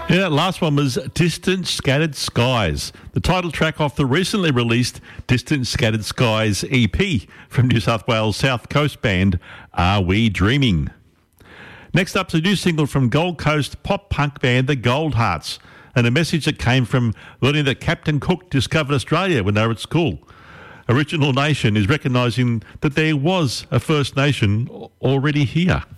Yeah, that last one was Distant Scattered Skies, the title track off the recently released Distant Scattered Skies EP from New South Wales South Coast band Are We Dreaming? Next up's a new single from Gold Coast pop punk band The Goldhearts, and a message that came from learning that Captain Cook discovered Australia when they were at school. Original Nation is recognising that there was a First Nation already here.